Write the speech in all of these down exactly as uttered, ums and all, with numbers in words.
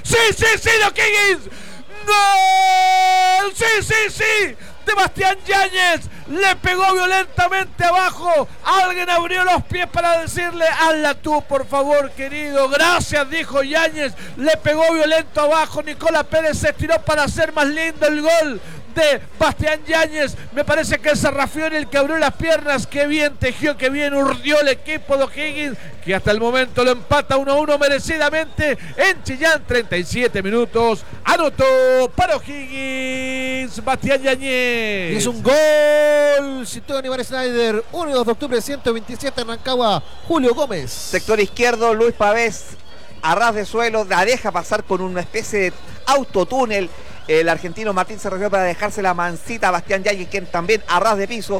¡Sí, sí, sí, de O'Higgins! ¡Gol! ¡Sí, sí, sí! De Bastián Yáñez, le pegó violentamente abajo. Alguien abrió los pies para decirle: hazla tú, por favor, querido. Gracias, dijo Yáñez. Le pegó violento abajo. Nicolás Pérez se estiró para hacer más lindo el gol de Bastián Yáñez. Me parece que es Sarrafiori el que abrió las piernas. Qué bien tejió, qué bien urdió el equipo de O'Higgins, que hasta el momento lo empata uno a uno merecidamente en Chillán. treinta y siete minutos. Anotó para O'Higgins Bastián Yáñez. Y es un gol. Citó Aníbal Snyder. uno y dos de octubre, ciento veintisiete en Rancagua. Julio Gómez. Sector izquierdo, Luis Pavés, a ras de suelo, la deja pasar con una especie de autotúnel. El argentino Martín se refiere para dejarse la mancita a Bastián Yáñez, quien también a ras de piso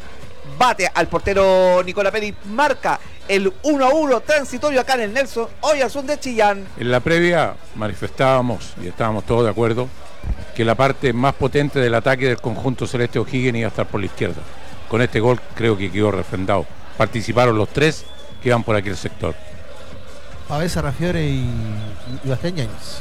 bate al portero Nicolás Pérez. Marca el uno a uno transitorio acá en el Nelson Oyarzún de Chillán. En la previa manifestábamos y estábamos todos de acuerdo que la parte más potente del ataque del conjunto celeste O'Higgins iba a estar por la izquierda. Con este gol creo que quedó refrendado. Participaron los tres que iban por aquel sector. Pavés, Sarrafiori y, y Bastián Yáñez.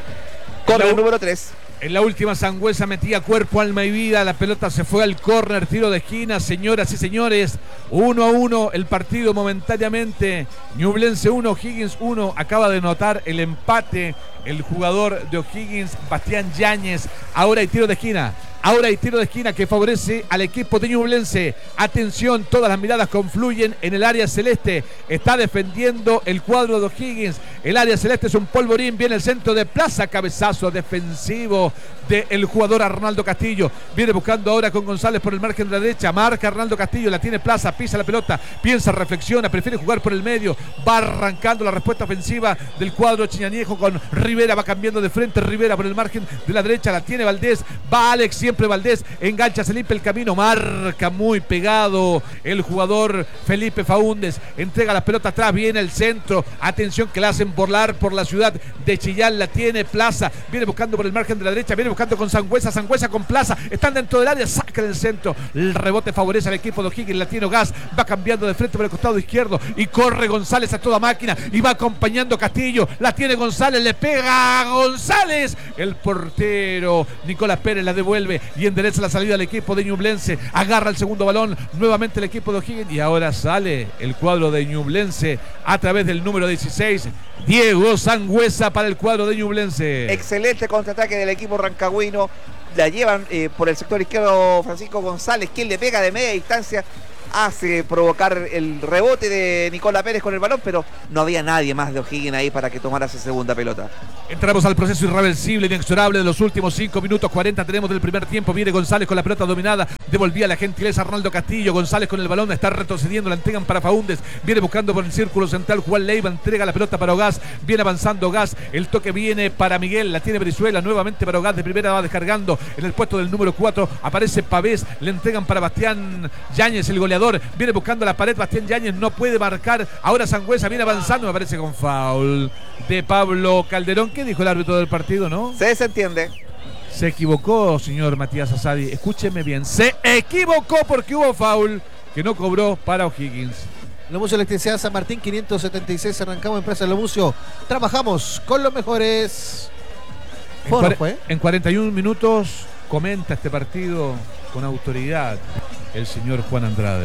Corre el número tres. En la última, Sangüesa metía cuerpo, alma y vida. La pelota se fue al córner, tiro de esquina. Señoras y señores, uno a uno el partido momentáneamente. Ñublense uno, O'Higgins uno. Acaba de notar el empate el jugador de O'Higgins, Bastián Yáñez. Ahora hay tiro de esquina. Ahora hay tiro de esquina que favorece al equipo de Ñublense. Atención, todas las miradas confluyen en el área celeste. Está defendiendo el cuadro de O'Higgins. El área celeste es un polvorín. Viene el centro de Plaza. Cabezazo defensivo del jugador Arnaldo Castillo. Viene buscando ahora con González por el margen de la derecha. Marca Arnaldo Castillo. La tiene Plaza. Pisa la pelota. Piensa, reflexiona. Prefiere jugar por el medio. Va arrancando la respuesta ofensiva del cuadro chiñaniejo con Rivera. Va cambiando de frente. Rivera por el margen de la derecha. La tiene Valdés. Va Alex. Siempre Valdés. Engancha. Se limpia el camino. Marca muy pegado el jugador Felipe Faúndez. Entrega la pelota atrás. Viene el centro. Atención que la hacen volar por la ciudad de Chillán. La tiene Plaza. Viene buscando por el margen de la derecha. Viene buscando con Sangüesa. Sangüesa con Plaza. Están dentro del área. Saca del centro. El rebote favorece al equipo de O'Higgins. La tiene Gas. Va cambiando de frente por el costado izquierdo. Y corre González a toda máquina. Y va acompañando Castillo. La tiene González. Le pega a González. El portero Nicolás Pérez la devuelve. Y endereza la salida del equipo de Ñublense. Agarra el segundo balón. Nuevamente el equipo de O'Higgins. Y ahora sale el cuadro de Ñublense a través del número dieciséis. Diego Sangüesa para el cuadro de Ñublense. Excelente contraataque del equipo rancagüino. La llevan eh, por el sector izquierdo Francisco González, quien le pega de media distancia. Hace provocar el rebote de Nicolás Pérez con el balón, pero no había nadie más de O'Higgins ahí para que tomara esa segunda pelota. Entramos al proceso irreversible, inexorable de los últimos cinco minutos cuarenta tenemos del primer tiempo. Viene González con la pelota dominada, devolvía la gentileza Arnaldo Castillo. González con el balón, está retrocediendo, la entregan para Faúndez. Viene buscando por el círculo central Juan Leiva, entrega la pelota para Gas. Viene avanzando Gas, el toque viene para Miguel, la tiene Brizuela, nuevamente para Gas, de primera va descargando en el puesto del número cuatro. Aparece Pavés, le entregan para Bastián Yáñez, el goleador. Viene buscando la pared, Bastián Yáñez no puede marcar. Ahora Sangüesa viene avanzando, me parece con foul de Pablo Calderón. ¿Qué dijo el árbitro del partido, no? Se desentiende. Se equivocó, señor Matías Asadi. Escúcheme bien. Se equivocó porque hubo foul que no cobró para O'Higgins. Lomucio Electricidad San Martín, quinientos setenta y seis. Arrancamos Empresa Lomucio. Trabajamos con los mejores. En, cuare- fue? en cuarenta y un minutos comenta este partido con autoridad el señor Juan Andrade.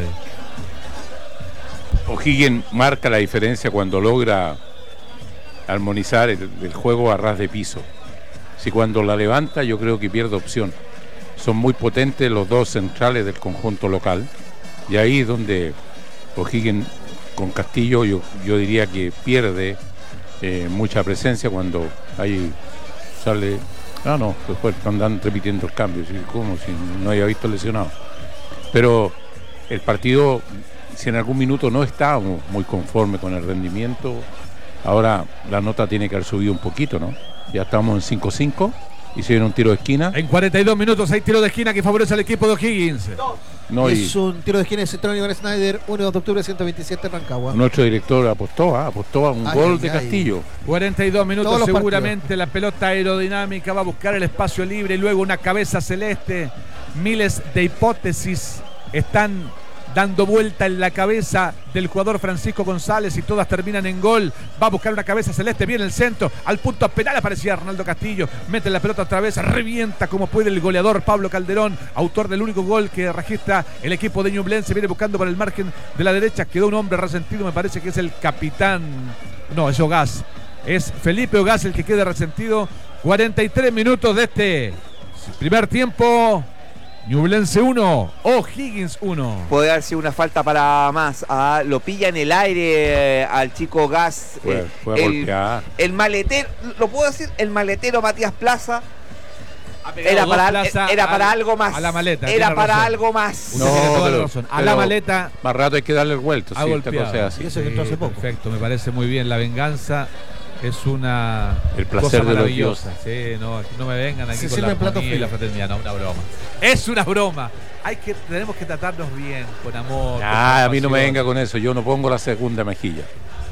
O'Higgins marca la diferencia cuando logra armonizar el, el juego a ras de piso. Si cuando la levanta, yo creo que pierde opción. Son muy potentes los dos centrales del conjunto local. Y ahí es donde O'Higgins con Castillo, yo, yo diría que pierde eh, mucha presencia cuando ahí sale. Ah, no, después andan repitiendo el cambio, ¿sí? Como si no haya visto lesionado. Pero el partido, si en algún minuto no estábamos muy conforme con el rendimiento, ahora la nota tiene que haber subido un poquito, ¿no? Ya estamos en cinco cinco y se viene un tiro de esquina. En cuarenta y dos minutos hay tiro de esquina que favorece al equipo de O'Higgins. No, es y un tiro de esquina de Central Aníbal Snyder, uno de octubre, ciento veintisiete, Rancagua. Nuestro director apostó, ¿ah? apostó a un ay, gol ay, de ay. Castillo. cuarenta y dos minutos seguramente partidos. La pelota aerodinámica va a buscar el espacio libre y luego una cabeza celeste. Miles de hipótesis están dando vuelta en la cabeza del jugador Francisco González y todas terminan en gol. Va a buscar una cabeza celeste, viene el centro, al punto penal aparecía Arnaldo Castillo, mete la pelota otra vez, revienta como puede el goleador Pablo Calderón, autor del único gol que registra el equipo de Ñublense, viene buscando por el margen de la derecha, quedó un hombre resentido, me parece que es el capitán, no, es Ogaz, es Felipe Ogaz el que queda resentido. Cuarenta y tres minutos de este primer tiempo. Ñublense uno, O'Higgins uno. Puede haber sido una falta para más. Ah, lo pilla en el aire eh, al chico Gas. Fue, eh, fue el, el maletero, ¿lo puedo decir? El maletero Matías Plaza. Era para, Plaza era para al, algo más. A la maleta. Era para razón. algo más. No, pero, razón. A la maleta. Más rato hay que darle el vuelto. Sí, esta cosa así. Eso que entró hace poco. Perfecto, me parece muy bien. La venganza es una el placer cosa de maravillosa. Sí, no, no me vengan aquí Se con la plato y la fraternidad, no, una broma. Es una broma. Hay que, tenemos que tratarnos bien, con amor. Ah, con a mí no me venga con eso. Yo no pongo la segunda mejilla.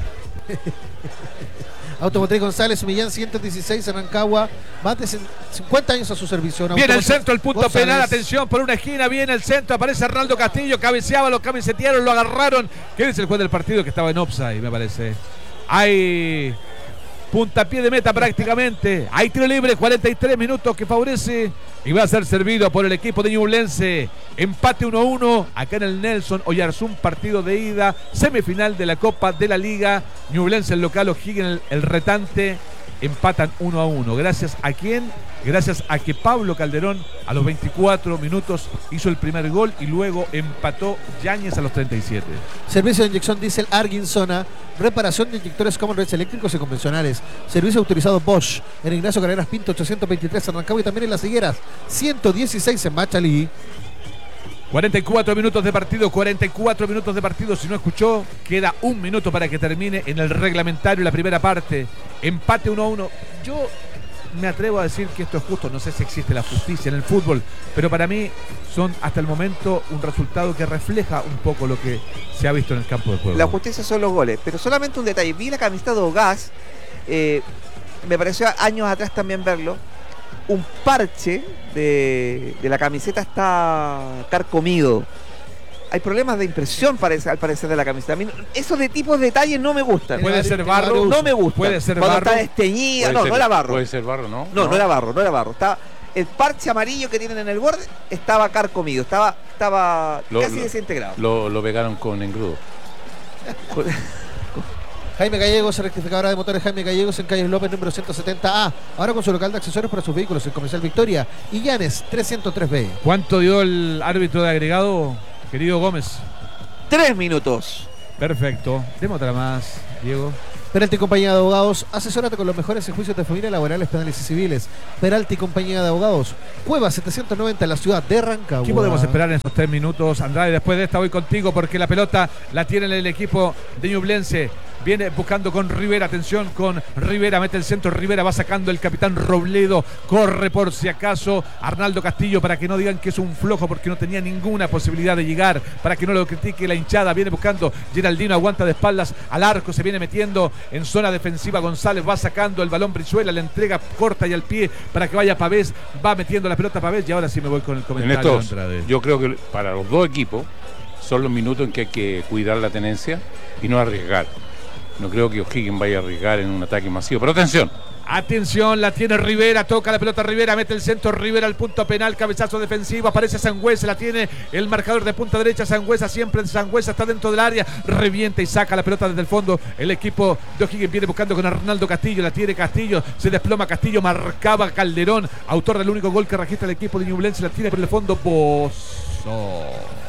Automotriz González, Millán ciento dieciséis, en Rancagua, más de cincuenta años a su servicio. Viene el centro, el punto González. Penal, atención, por una esquina, viene el centro, aparece Arnaldo Castillo, cabeceaba, lo cabecetearon, lo agarraron. ¿Qué dice el juez del partido? Que estaba en offside, me parece. Hay puntapié de meta prácticamente. Hay tiro libre, cuarenta y tres minutos que favorece y va a ser servido por el equipo de Ñublense. Empate uno a uno acá en el Nelson Oyarzún, partido de ida, semifinal de la Copa de la Liga. Ñublense el local, O'Higgins el, el retante. Empatan uno a uno. ¿Gracias a quién? Gracias a que Pablo Calderón a los veinticuatro minutos hizo el primer gol y luego empató Yáñez a los treinta y siete. Servicio de inyección diésel Arguinzona. Reparación de inyectores Common Rails eléctricos y convencionales. Servicio autorizado Bosch. En Ignacio Carreras Pinto ochocientos veintitrés en Rancagua y también en Las Higueras ciento dieciséis en Machalí. cuarenta y cuatro minutos de partido, cuarenta y cuatro minutos de partido. Si no escuchó, queda un minuto para que termine en el reglamentario la primera parte. Empate uno a uno. Yo me atrevo a decir que esto es justo. No sé si existe la justicia en el fútbol, pero para mí son hasta el momento un resultado que refleja un poco lo que se ha visto en el campo de juego. La justicia son los goles, pero solamente un detalle. Vi la camiseta de Ogaz, eh, me pareció años atrás también verlo. Un parche de, de la camiseta está carcomido. Hay problemas de impresión, parece, al parecer, de la camiseta. A mí, esos de tipos de detalles no me gustan. Puede ser barro. No me gusta. Puede ser Cuando barro. está desteñida. No, ser, no era barro. Puede ser barro, ¿no? No, no, no era barro, no era barro. Estaba, el parche amarillo que tienen en el borde estaba carcomido, estaba, estaba lo, casi lo, desintegrado. Lo, lo pegaron con engrudo. Jaime Gallegos, rectificadora de motores Jaime Gallegos en calle López número ciento setenta A. Ahora con su local de accesorios para sus vehículos, el Comercial Victoria y Llanes trescientos tres B. ¿Cuánto dio el árbitro de agregado, querido Gómez? Tres minutos. Perfecto. Deme otra más, Diego. Peralta y Compañía de Abogados, asesórate con los mejores en juicios de familia, laborales, penales y civiles. Peralta y Compañía de Abogados, Cueva setecientos noventa en la ciudad de Rancagua. ¿Qué podemos esperar en estos tres minutos, Andrade? Después de esta voy contigo porque la pelota la tiene el equipo de Ñublense. Viene buscando con Rivera, atención con Rivera, mete el centro, Rivera va sacando el capitán Robledo, corre por si acaso Arnaldo Castillo para que no digan que es un flojo porque no tenía ninguna posibilidad de llegar, para que no lo critique la hinchada, viene buscando Geraldino, aguanta de espaldas al arco, se viene metiendo en zona defensiva González, va sacando el balón Brizuela, la entrega corta y al pie para que vaya Pavés, va metiendo la pelota Pavés y ahora sí me voy con el comentario. En estos, yo creo que para los dos equipos son los minutos en que hay que cuidar la tenencia y no arriesgar. No creo que O'Higgins vaya a arriesgar en un ataque masivo. Pero atención. Atención, la tiene Rivera, toca la pelota Rivera, mete el centro Rivera al punto penal, cabezazo defensivo, aparece Sangüesa, la tiene el marcador de punta derecha, Sangüesa siempre, Sangüesa está dentro del área, revienta y saca la pelota desde el fondo, el equipo de O'Higgins viene buscando con Arnaldo Castillo, la tiene Castillo, se desploma Castillo, marcaba Calderón, autor del único gol que registra el equipo de Ñublense, la tiene por el fondo Bozo,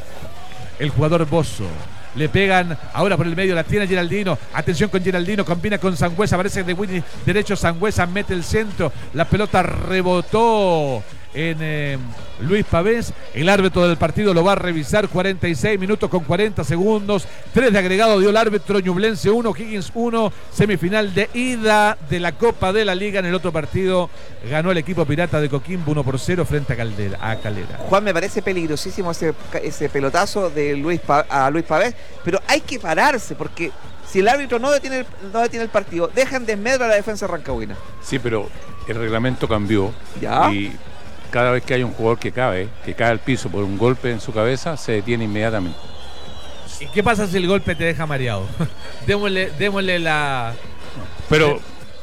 el jugador Bozo. Le pegan ahora por el medio, la tiene Geraldino. Atención con Geraldino, combina con Sangüesa. Aparece de Winnie derecho Sangüesa, mete el centro. La pelota rebotó en eh, Luis Pavés. El árbitro del partido lo va a revisar. cuarenta y seis minutos con cuarenta segundos. tres de agregado dio el árbitro. Ñublense uno, Higgins uno. Semifinal de ida de la Copa de la Liga. En el otro partido ganó el equipo pirata de Coquimbo uno por cero frente a, Caldera, a Calera. Juan, me parece peligrosísimo ese, ese pelotazo de Luis pa, a Luis Pavés, pero hay que pararse porque si el árbitro no detiene el, no detiene el partido, dejan desmedro a la defensa rancagüina. Sí, pero el reglamento cambió. ¿Ya? Y cada vez que hay un jugador que cae, que cae al piso por un golpe en su cabeza, se detiene inmediatamente. ¿Y qué pasa si el golpe te deja mareado? démosle, démosle la... Pero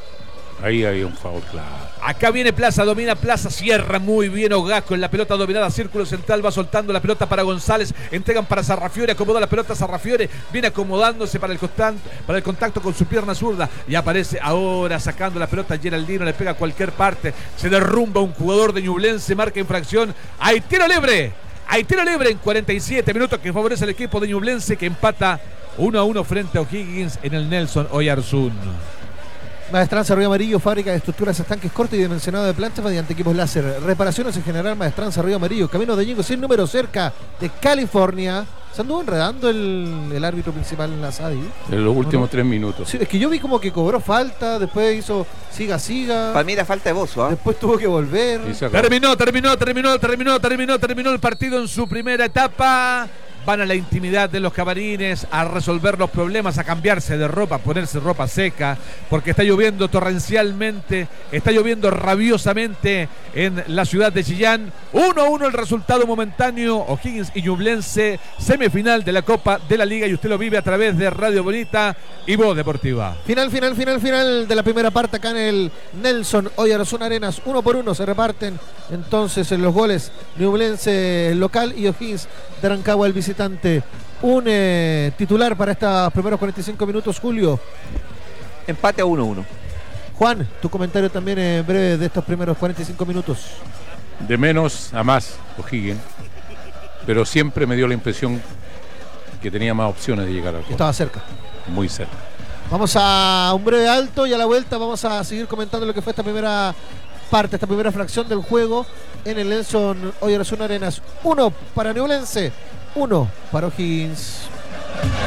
ahí hay un foul, claro. Acá viene Plaza, domina Plaza, cierra muy bien Ogasco en la pelota dominada, círculo central, va soltando la pelota para González, entregan para Sarrafiore, acomoda la pelota Sarrafiore, viene acomodándose para el, constant, para el contacto con su pierna zurda y aparece ahora sacando la pelota Geraldino, le pega a cualquier parte, se derrumba un jugador de Ñublense, marca infracción, hay tiro libre, hay tiro libre en cuarenta y siete minutos que favorece al equipo de Ñublense que empata uno a uno frente a O'Higgins en el Nelson Oyarzún. Maestranza Río Amarillo, fábrica de estructuras estanques corto y dimensionado de planchas mediante equipos láser. Reparaciones en general, Maestranza Río Amarillo, camino de Ñigo, sin número, cerca de California. Se anduvo enredando el, el árbitro principal en la S A D I. En los últimos ¿no? tres minutos. Sí, es que yo vi como que cobró falta, después hizo siga, siga. Para mí era falta de bozo, ¿eh? Después tuvo que volver. Terminó, terminó, terminó, terminó, terminó, terminó el partido en su primera etapa. Van a la intimidad de los camarines a resolver los problemas, a cambiarse de ropa, a ponerse ropa seca, porque está lloviendo torrencialmente, está lloviendo rabiosamente en la ciudad de Chillán. uno a uno el resultado momentáneo, O'Higgins y Ñublense, semifinal de la Copa de la Liga, y usted lo vive a través de Radio Bonita y Voz Deportiva. Final, final, final, final de la primera parte acá en el Nelson Oyarzún Arenas. Uno por uno se reparten entonces en los goles Ñublense el local y O'Higgins de Rancagua el visitante. Un eh, titular para estos primeros cuarenta y cinco minutos, Julio. Empate a uno a uno. Juan, tu comentario también en eh, breve de estos primeros cuarenta y cinco minutos. De menos a más O'Higgins, pero siempre me dio la impresión que tenía más opciones de llegar al gol. Estaba cerca. Muy cerca. Vamos a un breve alto y a la vuelta vamos a seguir comentando lo que fue esta primera parte, esta primera fracción del juego en el Nelson Oyarzún Arenas. Uno para Ñublense, uno para O'Higgins.